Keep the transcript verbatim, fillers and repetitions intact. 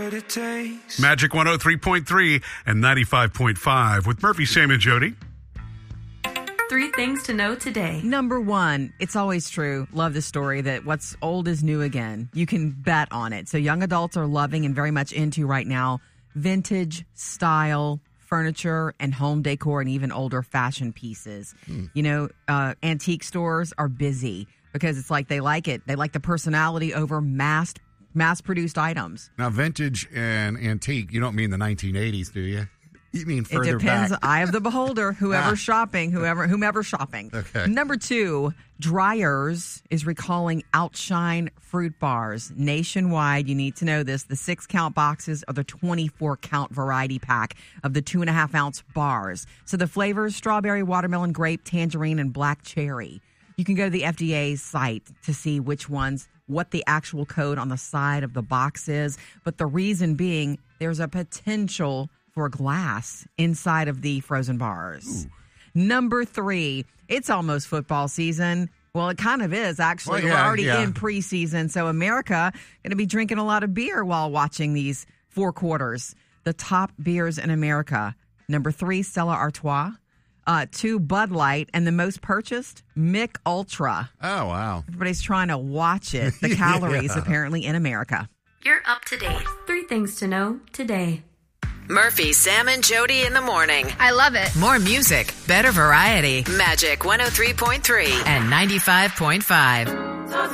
what it takes. Magic one oh three point three and ninety-five point five with Murphy, Sam, and Jody. Three things to know today. Number one, it's always true. Love the story that what's old is new again. You can bet on it. So young adults are loving and very much into right now vintage style furniture and home decor and even older fashion pieces. Mm. You know, uh, antique stores are busy because it's like they like it. They like the personality over mass mass-produced items. Now, vintage and antique, you don't mean the nineteen eighties, do you? You mean further It depends. back. Eye of the beholder. Whoever's Ah. shopping, whoever, whomever shopping. Okay. Number two, Dryers is recalling Outshine fruit bars nationwide. You need to know this. The six count boxes are the twenty-four count variety pack of the two and a half ounce bars. So the flavors: strawberry, watermelon, grape, tangerine, and black cherry. You can go to the F D A's site to see which ones, what the actual code on the side of the box is. But the reason being, there's a potential for glass inside of the frozen bars. Ooh. Number three, it's almost football season. Well, it kind of is, actually. Well, yeah, We're already yeah. in preseason. So America going to be drinking a lot of beer while watching these four quarters. The top beers in America. Number three, Stella Artois. Uh, two, Bud Light. And the most purchased, Mick Ultra. Oh, wow. Everybody's trying to watch it. The calories, Yeah. apparently, in America. You're up to date. Three things to know today. Murphy, Sam, and Jody in the morning. I love it. More music, better variety. Magic one oh three point three and ninety-five point five.